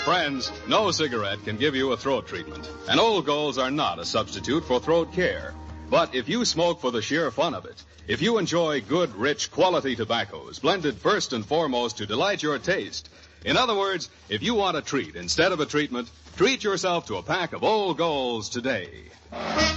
Friends, no cigarette can give you a throat treatment, and Old Golds are not a substitute for throat care. But if you smoke for the sheer fun of it, if you enjoy good, rich, quality tobaccos, blended first and foremost to delight your taste, in other words, if you want a treat instead of a treatment, treat yourself to a pack of Old Golds today.